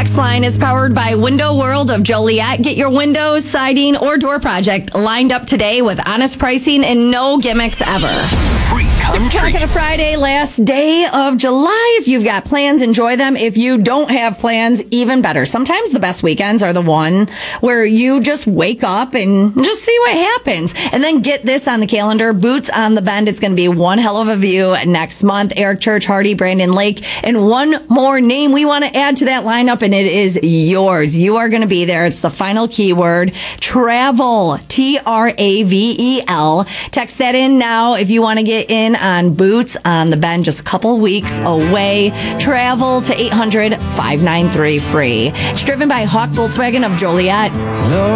text line is powered by Window World of Joliet. Get your windows, siding, or door project lined up today with honest pricing and no gimmicks ever. Free country. 6 o'clock on a Friday, last day of July. If you've got plans, enjoy them. If you don't have plans, even better. Sometimes the best weekends are the one where you just wake up and just see what happens. And then get this on the calendar. Boots on the Bend. It's going to be one hell of a view next month. Eric Church, Hardy, Brandon Lake, and one more name we want to add to that lineup, and it is yours. You are going to be there. It's the final keyword, travel, Travel. Text that in now if you want to get in on Boots on the Bend, just a couple weeks away. Travel to 800-593-FREE. It's driven by Hawk Volkswagen of Joliet.